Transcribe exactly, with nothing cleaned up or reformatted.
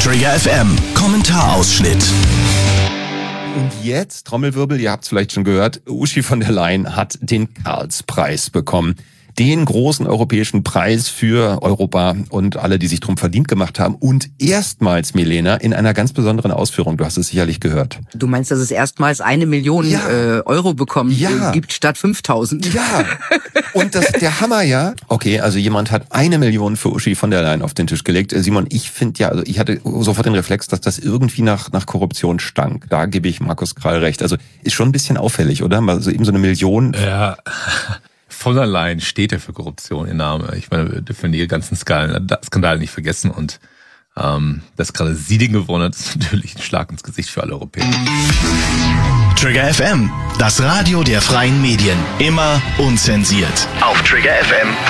Trigger F M, Kommentarausschnitt. Und jetzt, Trommelwirbel, ihr habt es vielleicht schon gehört, Uschi von der Leyen hat den Karlspreis bekommen. Den großen europäischen Preis für Europa und alle, die sich drum verdient gemacht haben. Und erstmals, Milena, in einer ganz besonderen Ausführung. Du hast es sicherlich gehört. Du meinst, dass es erstmals eine Million ja. äh, Euro bekommen ja. gibt statt fünftausend? Ja. Und das der Hammer, ja. Okay, also jemand hat eine Million für Uschi von der Leyen auf den Tisch gelegt. Simon, ich finde ja, also ich hatte sofort den Reflex, dass das irgendwie nach nach Korruption stank. Da gebe ich Markus Krall recht. Also ist schon ein bisschen auffällig, oder? Also eben so eine Million. Ja. Von der Leyen steht ja für Korruption ihr Name. Ich meine, wir dürfen die ganzen Skandale nicht vergessen. Und ähm, dass gerade sie den gewonnen hat, ist natürlich ein Schlag ins Gesicht für alle Europäer. Trigger F M, das Radio der freien Medien. Immer unzensiert. Auf trigger f m punkt